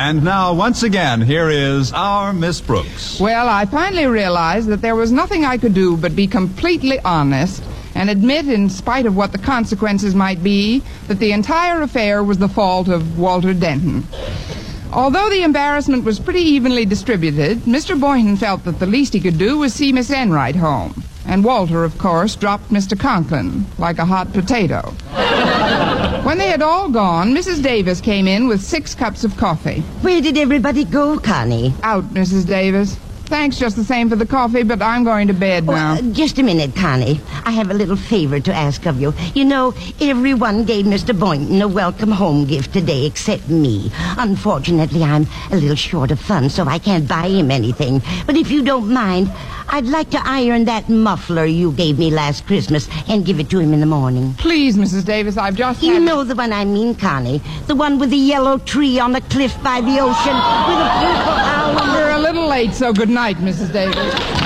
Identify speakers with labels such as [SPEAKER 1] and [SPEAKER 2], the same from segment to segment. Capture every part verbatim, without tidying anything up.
[SPEAKER 1] And now, once again, here is our Miss Brooks.
[SPEAKER 2] Well, I finally realized that there was nothing I could do but be completely honest and admit, in spite of what the consequences might be, that the entire affair was the fault of Walter Denton. Although the embarrassment was pretty evenly distributed, Mister Boynton felt that the least he could do was see Miss Enright home. And Walter, of course, dropped Mister Conklin like a hot potato. When they had all gone, Missus Davis came in with six cups of coffee.
[SPEAKER 3] Where did everybody go, Connie?
[SPEAKER 2] Out, Missus Davis. Thanks just the same for the coffee, but I'm going to bed now.
[SPEAKER 3] Oh, uh, just a minute, Connie. I have a little favor to ask of you. You know, everyone gave Mister Boynton a welcome home gift today except me. Unfortunately, I'm a little short of funds, so I can't buy him anything. But if you don't mind, I'd like to iron that muffler you gave me last Christmas and give it to him in the morning.
[SPEAKER 2] Please, Missus Davis, I've just
[SPEAKER 3] You
[SPEAKER 2] had...
[SPEAKER 3] know the one I mean, Connie. The one with the yellow tree on the cliff by the ocean with a purple owl.
[SPEAKER 2] We're a little late, so good night, Missus Davis.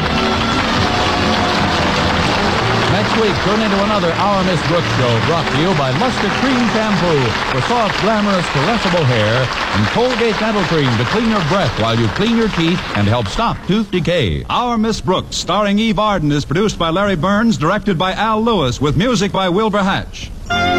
[SPEAKER 4] Next week, tune into another Our Miss Brooks show brought to you by Lustre Cream Shampoo for soft, glamorous, caressable hair and Colgate Dental Cream to clean your breath while you clean your teeth and help stop tooth decay.
[SPEAKER 1] Our Miss Brooks, starring Eve Arden, is produced by Larry Burns, directed by Al Lewis, with music by Wilbur Hatch.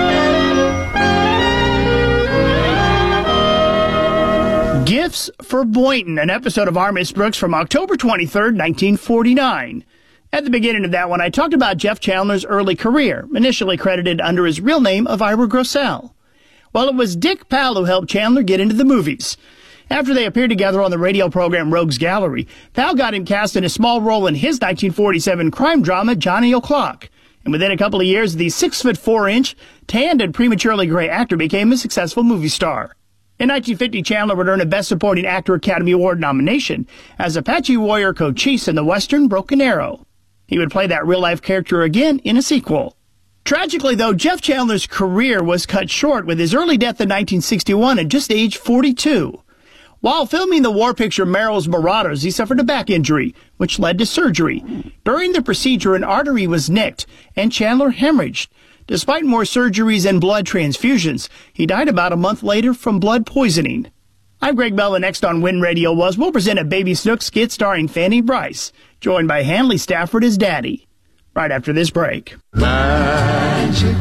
[SPEAKER 5] Gifts for Boynton, an episode of Our Miss Brooks from October twenty-third, nineteen forty-nine. At the beginning of that one, I talked about Jeff Chandler's early career, initially credited under his real name of Ira Grossell. Well, it was Dick Powell who helped Chandler get into the movies. After they appeared together on the radio program Rogues Gallery, Powell got him cast in a small role in his nineteen forty-seven crime drama Johnny O'Clock. And within a couple of years, the six-foot-four-inch, tanned and prematurely gray actor became a successful movie star. In nineteen fifty, Chandler would earn a Best Supporting Actor Academy Award nomination as Apache warrior Cochise in the Western Broken Arrow. He would play that real-life character again in a sequel. Tragically, though, Jeff Chandler's career was cut short with his early death in nineteen sixty-one at just age forty-two. While filming the war picture Merrill's Marauders, he suffered a back injury, which led to surgery. During the procedure, an artery was nicked, and Chandler hemorrhaged. Despite more surgeries and blood transfusions, he died about a month later from blood poisoning. I'm Greg Bell, and next on Win Radio Was, we'll present a Baby Snook skit starring Fanny Bryce, joined by Hanley Stafford as Daddy, right after this break.
[SPEAKER 6] Magic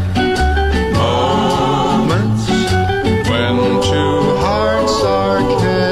[SPEAKER 6] moments when two hearts are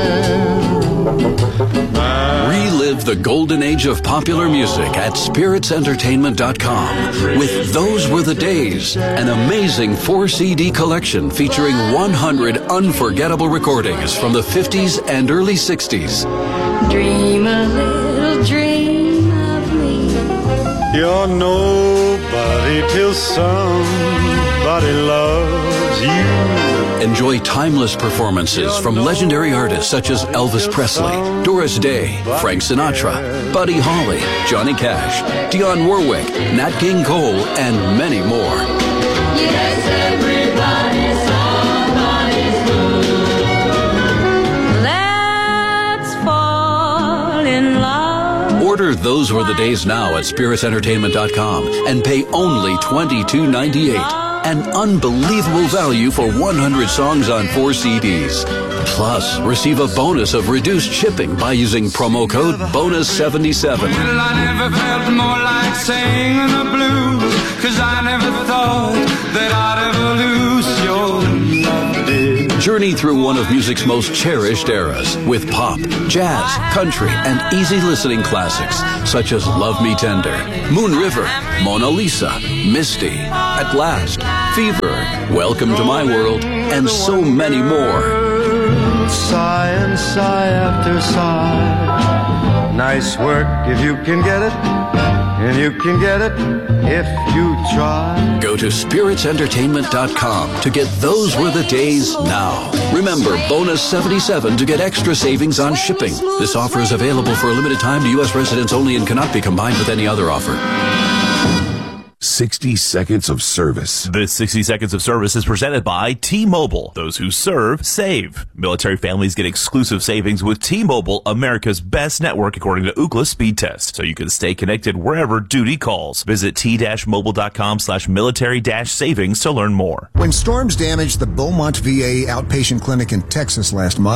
[SPEAKER 6] caring.
[SPEAKER 7] Relive the golden age of popular music at spirits entertainment dot com with Those Were the Days, an amazing four C D collection featuring one hundred unforgettable recordings from the fifties and early sixties.
[SPEAKER 8] Dream a little dream of me.
[SPEAKER 6] You're nobody till somebody loves you.
[SPEAKER 7] Enjoy timeless performances from legendary artists such as Elvis Presley, Doris Day, Frank Sinatra, Buddy Holly, Johnny Cash, Dionne Warwick, Nat King Cole, and many more.
[SPEAKER 8] Yes, everybody, somebody's good. Let's fall in love.
[SPEAKER 7] Order Those Were the Days now at spirits entertainment dot com and pay only twenty-two ninety-eight. An unbelievable value for one hundred songs on four C Ds. Plus, receive a bonus of reduced shipping by using promo code bonus seventy-seven.
[SPEAKER 9] Well, I never felt more like singing the blues, 'cause I never thought that I'd ever lose your love, dear.
[SPEAKER 7] Journey through one of music's most cherished eras with pop, jazz, country, and easy listening classics such as Love Me Tender, Moon River, Mona Lisa, Misty, At Last, Fever, Welcome to My World, and so many more.
[SPEAKER 6] Sigh and sigh after sigh. Nice work if you can get it, and you can get it if you try.
[SPEAKER 7] Go to spirits entertainment dot com to get Those Were the Days now. Remember, bonus seventy-seven to get extra savings on shipping. This offer is available for a limited time to U S residents only and cannot be combined with any other offer.
[SPEAKER 10] sixty seconds of service.
[SPEAKER 11] This sixty seconds of service is presented by T-Mobile. Those who serve, save. Military families get exclusive savings with T-Mobile, America's best network according to Ookla Speed Test, so you can stay connected wherever duty calls. Visit t-mobile.com slash military dash savings to learn more.
[SPEAKER 12] When storms damaged the Beaumont V A outpatient clinic in Texas last month,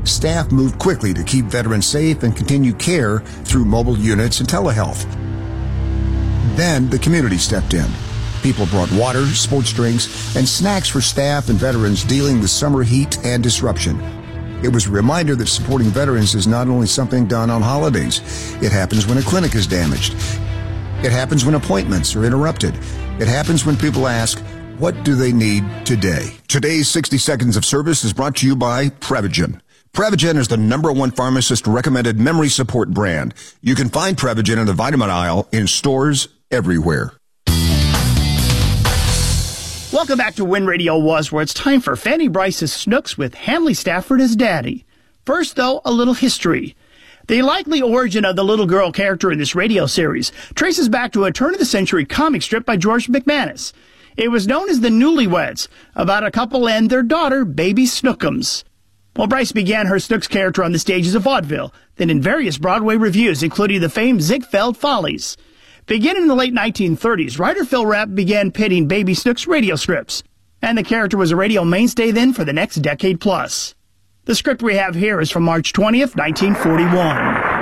[SPEAKER 10] staff moved quickly to keep veterans safe and continue care through mobile units and telehealth. Then the community stepped in. People brought water, sports drinks, and snacks for staff and veterans dealing with summer heat and disruption. It was a reminder that supporting veterans is not only something done on holidays. It happens when a clinic is damaged. It happens when appointments are interrupted. It happens when people ask, what do they need today? Today's sixty Seconds of Service is brought to you by Prevagen. Prevagen is the number one pharmacist-recommended memory support brand. You can find Prevagen in the vitamin aisle in stores everywhere.
[SPEAKER 5] Welcome back to Win Radio Was, where it's time for Fanny Bryce's Snooks with Hanley Stafford as Daddy. First, though, a little history. The likely origin of the little girl character in this radio series traces back to a turn-of-the-century comic strip by George McManus. It was known as The Newlyweds, about a couple and their daughter, Baby Snookums. Well, Bryce began her Snooks character on the stages of vaudeville, then in various Broadway revues, including the famed Ziegfeld Follies. Beginning in the late nineteen thirties, writer Phil Rapp began pitting Baby Snooks radio scripts, and the character was a radio mainstay then for the next decade plus. The script we have here is from March twentieth, nineteen forty-one.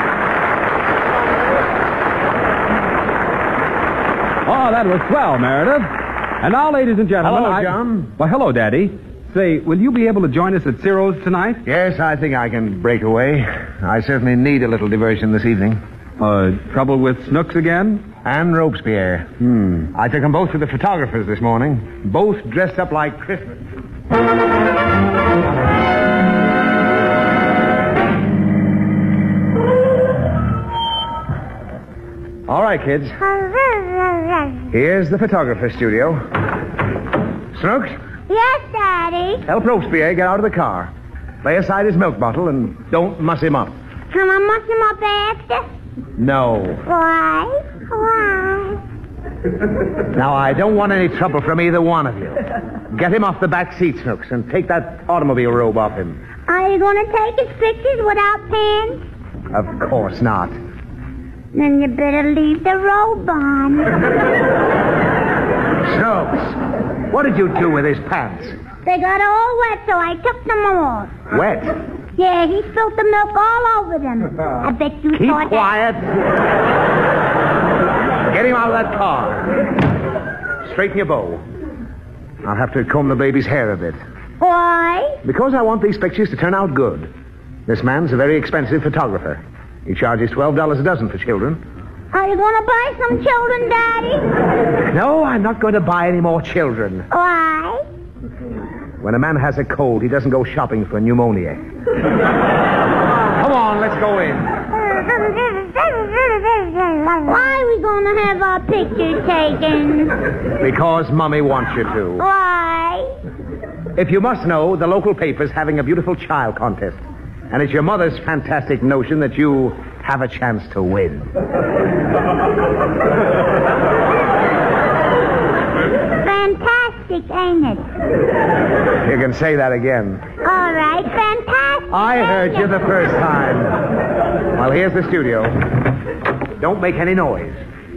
[SPEAKER 12] Oh, that was swell, Meredith. And now, ladies and gentlemen...
[SPEAKER 13] Hello,
[SPEAKER 12] I...
[SPEAKER 13] John.
[SPEAKER 12] Well, hello, Daddy. Say, will you be able to join us at Ciro's tonight?
[SPEAKER 13] Yes, I think I can break away. I certainly need a little diversion this evening.
[SPEAKER 12] Uh, trouble with Snooks again?
[SPEAKER 13] And Robespierre.
[SPEAKER 12] Hmm.
[SPEAKER 13] I took them both to the photographers this morning. Both dressed up like Christmas. All right, kids. Here's the photographer studio. Snooks?
[SPEAKER 14] Yes, Daddy.
[SPEAKER 13] Help Robespierre get out of the car. Lay aside his milk bottle and don't muss him up.
[SPEAKER 14] Can I muss him up after?
[SPEAKER 13] No.
[SPEAKER 14] Why? Why?
[SPEAKER 13] Now, I don't want any trouble from either one of you. Get him off the back seat, Snooks, and take that automobile robe off him.
[SPEAKER 14] Are you going to take his pictures without pens?
[SPEAKER 13] Of course not.
[SPEAKER 14] Then you better leave the robe on.
[SPEAKER 13] Snooks, what did you do with his pants?
[SPEAKER 14] They got all wet, so I took them off.
[SPEAKER 13] Wet?
[SPEAKER 14] Yeah, he spilled the milk all over them. I bet you
[SPEAKER 13] Keep
[SPEAKER 14] thought
[SPEAKER 13] quiet.
[SPEAKER 14] that...
[SPEAKER 13] Get him out of that car. Straighten your bow. I'll have to comb the baby's hair a bit.
[SPEAKER 14] Why?
[SPEAKER 13] Because I want these pictures to turn out good. This man's a very expensive photographer. He charges twelve dollars a dozen for children.
[SPEAKER 14] Are you going to buy some children, Daddy?
[SPEAKER 13] No, I'm not going to buy any more children.
[SPEAKER 14] Why?
[SPEAKER 13] When a man has a cold, he doesn't go shopping for pneumonia. Come on, let's go in.
[SPEAKER 14] Why are we going to have our pictures taken?
[SPEAKER 13] Because Mommy wants you to.
[SPEAKER 14] Why?
[SPEAKER 13] If you must know, the local paper's having a beautiful child contest. And it's your mother's fantastic notion that you have a chance to win.
[SPEAKER 14] Fantastic, ain't it?
[SPEAKER 13] You can say that again.
[SPEAKER 14] All right, fantastic.
[SPEAKER 13] I heard you the first time. Well, here's the studio. Don't make any noise.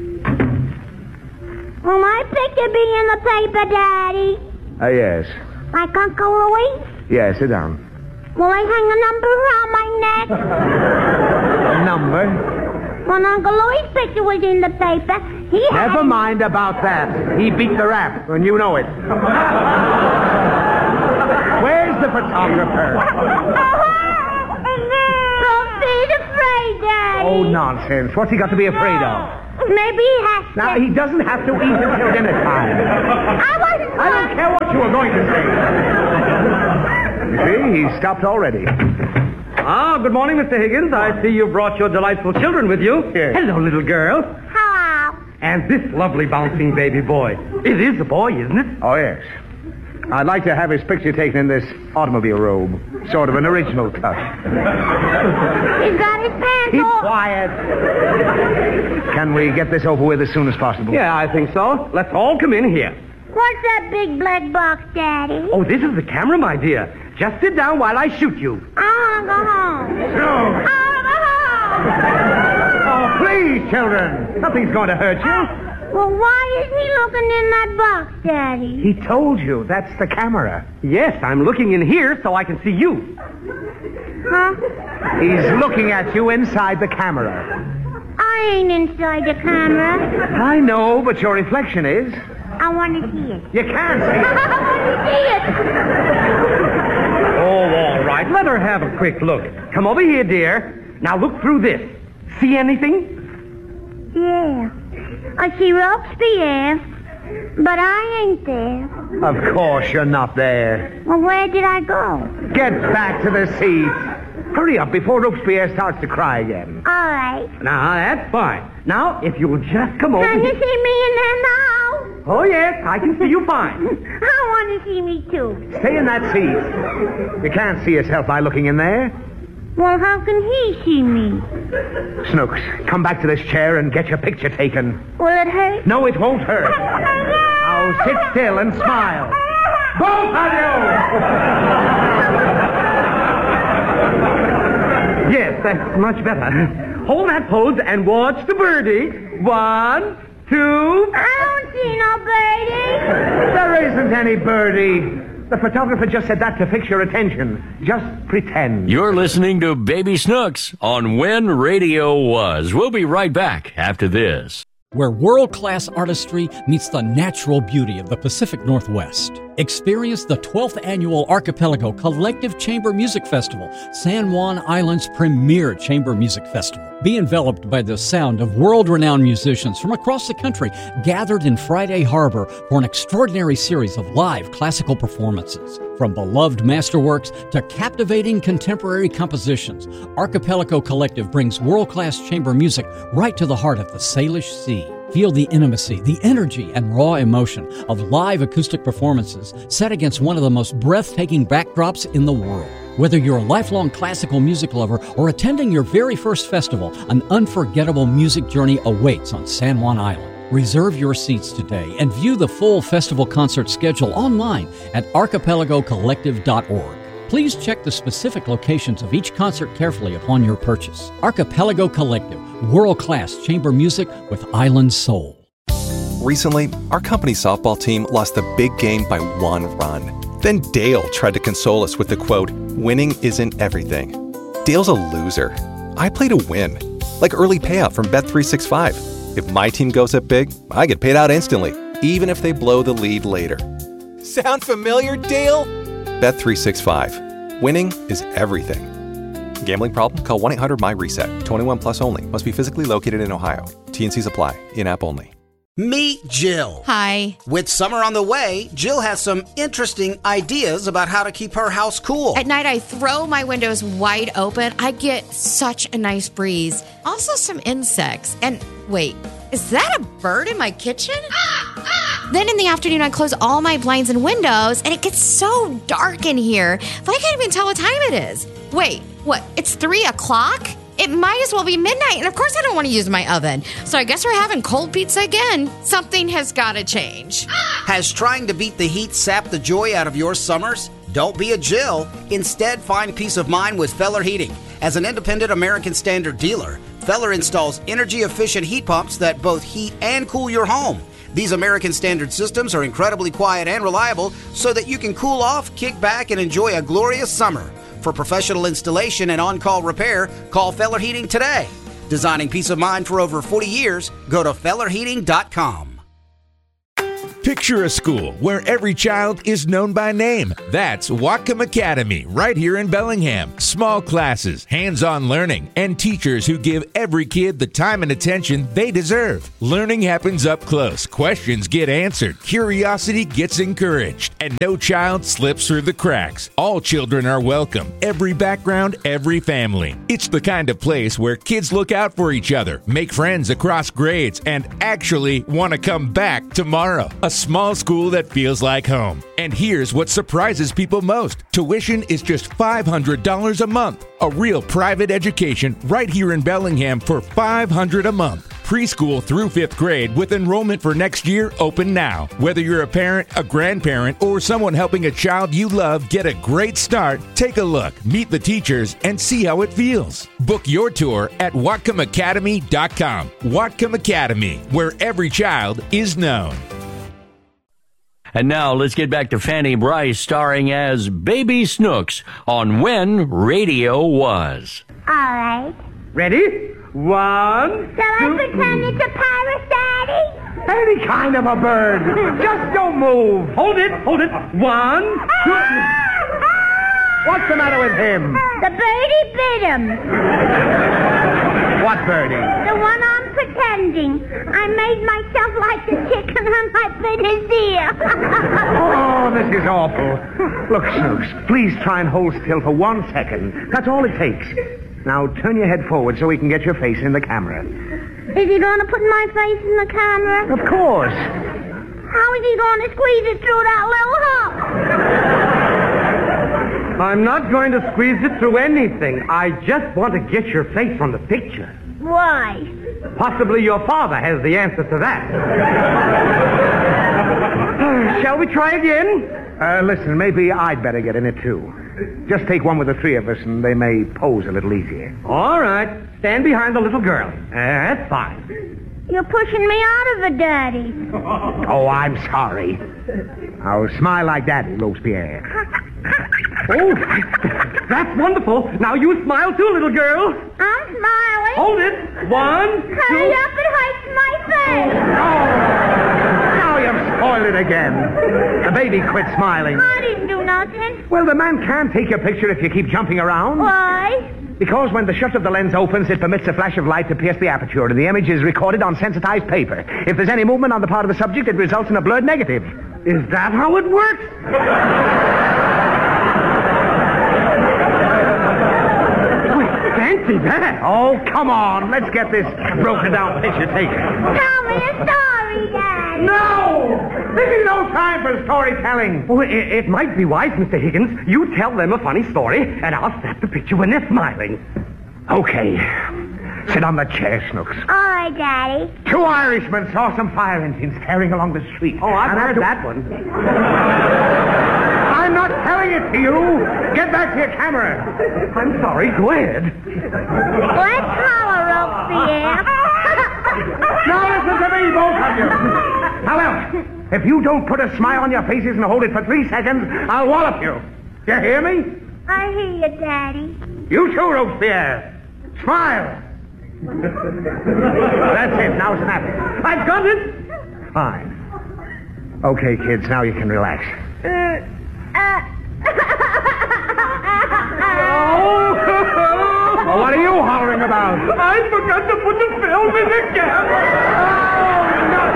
[SPEAKER 14] Will my picture be in the paper, Daddy?
[SPEAKER 13] Ah, uh, yes.
[SPEAKER 14] Like Uncle Louie?
[SPEAKER 13] Yeah, sit down.
[SPEAKER 14] Will I hang a number around my neck?
[SPEAKER 13] A number?
[SPEAKER 14] When Uncle Louie's picture was in the paper, he had...
[SPEAKER 13] Never mind about that. He beat the rap, and you know it. Where's the photographer?
[SPEAKER 14] Don't be afraid, Daddy.
[SPEAKER 13] Oh, nonsense. What's he got to be afraid of?
[SPEAKER 14] Maybe he has to...
[SPEAKER 13] Now, he doesn't have to eat until dinner time.
[SPEAKER 14] I wasn't...
[SPEAKER 13] I don't care what you were going to say. You see, he stopped already.
[SPEAKER 15] Ah, good morning, Mister Higgins. I see you brought your delightful children with you.
[SPEAKER 13] Yes.
[SPEAKER 15] Hello, little girl.
[SPEAKER 14] Hello.
[SPEAKER 15] And this lovely bouncing baby boy. It is a boy, isn't it?
[SPEAKER 13] Oh, yes. I'd like to have his picture taken in this automobile robe. Sort of an original touch.
[SPEAKER 14] He's got his pants
[SPEAKER 13] Keep
[SPEAKER 14] off.
[SPEAKER 13] quiet. Can we get this over with as soon as possible?
[SPEAKER 15] Yeah, I think so. Let's all come in here.
[SPEAKER 14] What's that big black box, Daddy?
[SPEAKER 15] Oh, this is the camera, my dear. Just sit down while I shoot you.
[SPEAKER 14] I want to go home.
[SPEAKER 13] No.
[SPEAKER 14] I want to go home.
[SPEAKER 13] Oh, please, children. Nothing's going to hurt you.
[SPEAKER 14] Well, why is he looking in that box, Daddy?
[SPEAKER 13] He told you. That's the camera.
[SPEAKER 15] Yes, I'm looking in here so I can see you.
[SPEAKER 14] Huh?
[SPEAKER 13] He's looking at you inside the camera.
[SPEAKER 14] I ain't inside the camera.
[SPEAKER 13] I know, but your reflection is.
[SPEAKER 14] I want to see it.
[SPEAKER 13] You can't see it.
[SPEAKER 14] I want to see it.
[SPEAKER 15] Oh, all right. Let her have a quick look. Come over here, dear. Now look through this. See anything?
[SPEAKER 14] Yeah. I see Robespierre, but I ain't there.
[SPEAKER 13] Of course you're not there.
[SPEAKER 14] Well, where did I go?
[SPEAKER 13] Get back to the seat. Hurry up before Robespierre starts to cry again.
[SPEAKER 14] All right.
[SPEAKER 15] Now, that's fine. Now, if you'll just come over
[SPEAKER 14] Can you
[SPEAKER 15] here.
[SPEAKER 14] see me in there now?
[SPEAKER 15] Oh, yes, I can see you fine.
[SPEAKER 14] I want to see me, too.
[SPEAKER 13] Stay in that seat. You can't see yourself by looking in there.
[SPEAKER 14] Well, how can he see me?
[SPEAKER 13] Snooks, come back to this chair and get your picture taken.
[SPEAKER 14] Will it hurt?
[SPEAKER 13] No, it won't hurt. Now sit still and smile. Both of
[SPEAKER 15] you! Yes, that's much better. Hold that pose and watch the birdie. One, two...
[SPEAKER 14] I don't see no birdie.
[SPEAKER 13] There isn't any birdie. The photographer just said that to fix your attention. Just pretend.
[SPEAKER 16] You're listening to Baby Snooks on When Radio Was. We'll be right back after this.
[SPEAKER 17] Where world-class artistry meets the natural beauty of the Pacific Northwest. Experience the twelfth Annual Archipelago Collective Chamber Music Festival, San Juan Island's premier chamber music festival. Be enveloped by the sound of world-renowned musicians from across the country gathered in Friday Harbor for an extraordinary series of live classical performances. From beloved masterworks to captivating contemporary compositions, Archipelago Collective brings world-class chamber music right to the heart of the Salish Sea. Feel the intimacy, the energy, and raw emotion of live acoustic performances set against one of the most breathtaking backdrops in the world. Whether you're a lifelong classical music lover or attending your very first festival, an unforgettable music journey awaits on San Juan Island. Reserve your seats today and view the full festival concert schedule online at archipelago collective dot org. Please check the specific locations of each concert carefully upon your purchase. Archipelago Collective, world-class chamber music with island soul.
[SPEAKER 18] Recently, our company's softball team lost the big game by one run. Then Dale tried to console us with the quote, "Winning isn't everything." Dale's a loser. I play to win, like early payout from Bet three sixty-five. If my team goes up big, I get paid out instantly, even if they blow the lead later. Sound familiar, Dale? Bet three sixty-five. Winning is everything. Gambling problem? Call one eight hundred M Y reset. twenty-one plus only. Must be physically located in Ohio. T and Cs apply. In-app only.
[SPEAKER 19] Meet Jill.
[SPEAKER 20] Hi.
[SPEAKER 19] With summer on the way, Jill has some interesting ideas about how to keep her house cool.
[SPEAKER 20] At night, I throw my windows wide open. I get such a nice breeze. Also, some insects. And wait, is that a bird in my kitchen? Then in the afternoon, I close all my blinds and windows, and it gets so dark in here that I can't even tell what time it is. Wait, what? It's three o'clock? It might as well be midnight, and of course I don't want to use my oven. So I guess we're having cold pizza again. Something has got to change.
[SPEAKER 19] Has trying to beat the heat sapped the joy out of your summers? Don't be a Jill. Instead, find peace of mind with Feller Heating. As an independent American Standard dealer, Feller installs energy-efficient heat pumps that both heat and cool your home. These American Standard systems are incredibly quiet and reliable so that you can cool off, kick back, and enjoy a glorious summer. For professional installation and on-call repair, call Feller Heating today. Designing peace of mind for over forty years, go to feller heating dot com.
[SPEAKER 21] Picture a school where every child is known by name. That's Whatcom Academy, right here in Bellingham. Small classes, hands-on learning, and teachers who give every kid the time and attention they deserve. Learning happens up close. Questions get answered. Curiosity gets encouraged. And no child slips through the cracks. All children are welcome. Every background, every family. It's the kind of place where kids look out for each other, make friends across grades, and actually want to come back tomorrow. A small school that feels like home. And here's what surprises people most. Tuition is just five hundred dollars a month. A real private education right here in Bellingham for five hundred dollars a month. Preschool through fifth grade with enrollment for next year open now. Whether you're a parent, a grandparent, or someone helping a child you love get a great start, take a look, meet the teachers, and see how it feels. Book your tour at whatcom academy dot com. Whatcom Academy, where every child is known.
[SPEAKER 16] And now let's get back to Fanny Bryce starring as Baby Snooks on When Radio Was.
[SPEAKER 14] All right.
[SPEAKER 15] Ready? One,
[SPEAKER 14] Shall I pretend it's a pirate, Daddy?
[SPEAKER 15] any kind of a bird. Just don't move. Hold it, hold it. One, two. What's the matter with him?
[SPEAKER 14] The birdie bit him.
[SPEAKER 15] What birdie?
[SPEAKER 14] The one I'm pretending. I made myself like the chicken and I bit his ear.
[SPEAKER 15] Oh, this is awful. Look, Snooks, please try and hold still for one second. That's all it takes. Now turn your head forward so we can get your face in the camera.
[SPEAKER 14] Is he going to put my face in the camera?
[SPEAKER 15] Of course.
[SPEAKER 14] How is he going to squeeze it through that little hole?
[SPEAKER 15] I'm not going to squeeze it through anything. I just want to get your face on the picture.
[SPEAKER 14] Why?
[SPEAKER 15] Possibly your father has the answer to that. uh, shall we try again? Uh, listen, maybe I'd better get in it, too. Just take one with the three of us, and they may pose a little easier. All right. Stand behind the little girl. Uh, that's fine.
[SPEAKER 14] You're pushing me out of it, Daddy.
[SPEAKER 15] Oh, I'm sorry. Now, smile like Daddy, Robespierre. Oh, that's wonderful. Now you smile too, little girl.
[SPEAKER 14] I'm smiling.
[SPEAKER 15] Hold it. One, two.
[SPEAKER 14] Hurry up, it hurts my face.
[SPEAKER 15] Oh, now you've spoiled it again. The baby quit smiling.
[SPEAKER 14] I didn't do nothing.
[SPEAKER 15] Well, the man can't take your picture if you keep jumping around.
[SPEAKER 14] Why?
[SPEAKER 15] Because when the shutter of the lens opens, it permits a flash of light to pierce the aperture, and the image is recorded on sensitized paper. If there's any movement on the part of the subject, it results in a blurred negative. Is that how it works? Fancy that. Oh, come on. Let's get this broken down picture taken.
[SPEAKER 14] Tell me a story, Dad.
[SPEAKER 15] No! This is no time for storytelling. Well, it, it might be wise, Mister Higgins. You tell them a funny story, and I'll snap the picture when they're smiling. Okay. Sit on the chair, Snooks.
[SPEAKER 14] All right, Daddy.
[SPEAKER 15] Two Irishmen saw some fire engines tearing along the street.
[SPEAKER 13] Oh, I've
[SPEAKER 15] And
[SPEAKER 13] heard
[SPEAKER 15] after-
[SPEAKER 13] that one.
[SPEAKER 15] I'm not telling it to you. Get back to your camera. I'm sorry. Go ahead.
[SPEAKER 14] Let's holler, Robespierre.
[SPEAKER 15] Now listen to me, both of you. Now, else, if you don't put a smile on your faces and hold it for three seconds, I'll wallop you. You hear me?
[SPEAKER 14] I hear you, Daddy.
[SPEAKER 15] You too, Robespierre. Smile. That's it. Now snap it. I've got it. Fine. Okay, kids, now you can relax.
[SPEAKER 14] Uh, uh.
[SPEAKER 15] Well, what are you hollering about?
[SPEAKER 9] I forgot to put the film in the camera.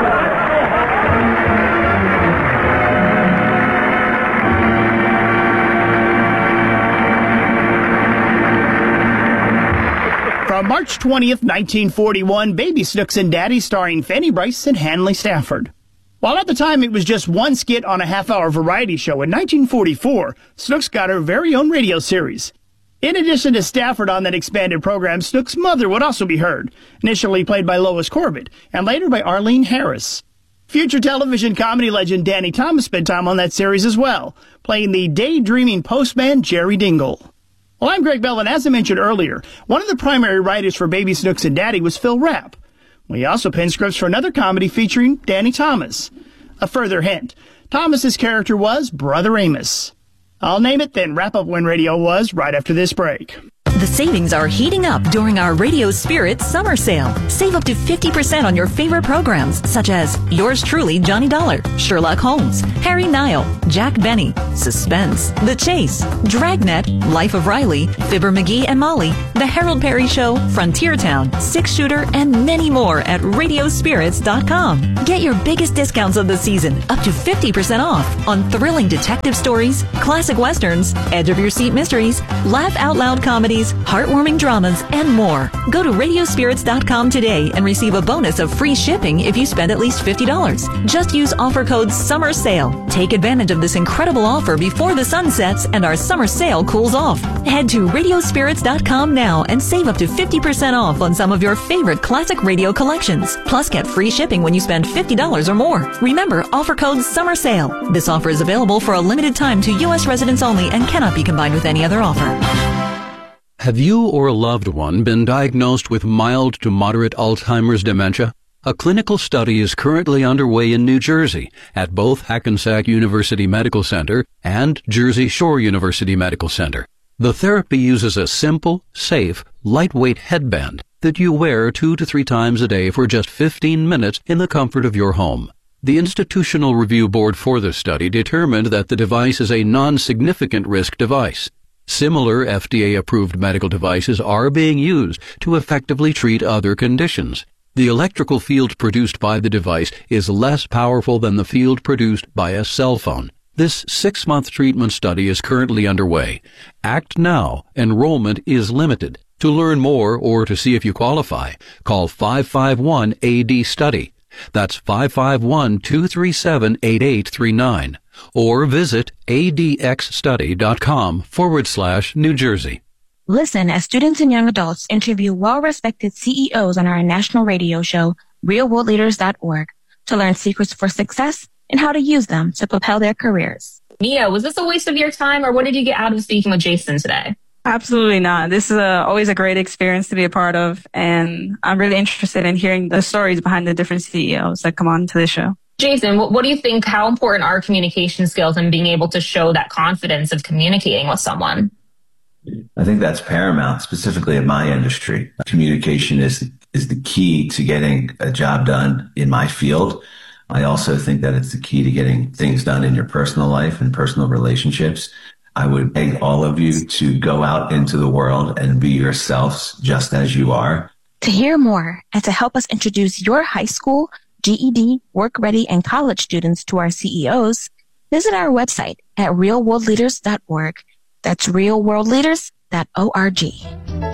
[SPEAKER 5] From March twentieth, nineteen forty-one, Baby Snooks and Daddy starring Fanny Bryce and Hanley Stafford. While at the time it was just one skit on a half-hour variety show, in nineteen forty-four, Snooks got her very own radio series. In addition to Stafford on that expanded program, Snooks' mother would also be heard, initially played by Lois Corbett, and later by Arlene Harris. Future television comedy legend Danny Thomas spent time on that series as well, playing the daydreaming postman Jerry Dingle. Well, I'm Greg Bell, and as I mentioned earlier, one of the primary writers for Baby Snooks and Daddy was Phil Rapp. We also penned scripts for another comedy featuring Danny Thomas. A further hint, Thomas's character was Brother Amos. I'll name it, then wrap up When Radio Was right after this break.
[SPEAKER 3] The savings are heating up during our Radio Spirit summer sale. Save up to fifty percent on your favorite programs, such as Yours Truly, Johnny Dollar, Sherlock Holmes, Harry Nile, Jack Benny, Suspense, The Chase, Dragnet, Life of Riley, Fibber McGee and Molly, The Harold Perry Show, Frontier Town, Six Shooter, and many more at radio spirits dot com. Get your biggest discounts of the season, up to fifty percent off on thrilling detective stories, classic westerns, edge of your seat mysteries, laugh out loud comedies, heartwarming dramas, and more. Go to radio spirits dot com today and receive a bonus of free shipping if you spend at least fifty dollars. Just use offer code SUMMERSALE. Take advantage of this incredible offer before the sun sets and our summer sale cools off. Head to radio spirits dot com now and save up to fifty percent off on some of your favorite classic radio collections. Plus, get free shipping when you spend fifty dollars or more. Remember, offer code SUMMERSALE. This offer is available for a limited time to U S residents only and cannot be combined with any other offer.
[SPEAKER 22] Have you or a loved one been diagnosed with mild to moderate Alzheimer's dementia?
[SPEAKER 2] A clinical study is currently underway in New Jersey at both Hackensack University Medical Center and Jersey Shore University Medical Center. The therapy uses a simple, safe, lightweight headband that you wear two to three times a day for just fifteen minutes in the comfort of your home. The Institutional Review Board for the study determined that the device is a non-significant risk device. Similar F D A-approved medical devices are being used to effectively treat other conditions. The electrical field produced by the device is less powerful than the field produced by a cell phone. This six-month treatment study is currently underway. Act now. Enrollment is limited. To learn more or to see if you qualify, call five five one A D study. That's five five one, two three seven, eight eight three nine. Or visit adxstudy.com forward slash New Jersey.
[SPEAKER 22] Listen as students and young adults interview well-respected C E Os on our national radio show, real world leaders dot org, to learn secrets for success and how to use them to propel their careers.
[SPEAKER 23] Mia, was this a waste of your time, or what did you get out of speaking with Jason today?
[SPEAKER 24] Absolutely not. This is a, always a great experience to be a part of, and I'm really interested in hearing the stories behind the different C E Os that come on to the show.
[SPEAKER 23] Jason, what, what do you think, how important are communication skills and being able to show that confidence of communicating with someone?
[SPEAKER 25] I think that's paramount, specifically in my industry. Communication is is the key to getting a job done in my field. I also think that it's the key to getting things done in your personal life and personal relationships. I would beg all of you to go out into the world and be yourselves just as you are.
[SPEAKER 22] To hear more and to help us introduce your high school, G E D, work-ready, and college students to our C E Os, visit our website at real world leaders dot org. That's real world leaders dot org.